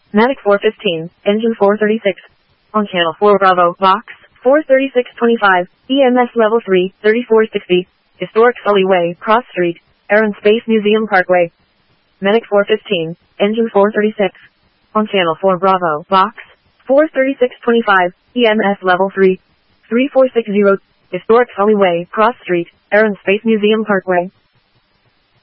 Matic 415, engine 436. On channel 4 Bravo, box 43625, EMS level 3, 3460. Historic Sully Way, Cross Street, Air and Space Museum Parkway. Medic 415, engine 436. On channel 4 Bravo, box 43625, EMS level 3, 3460. Historic Sully Way, Cross Street, Air and Space Museum Parkway.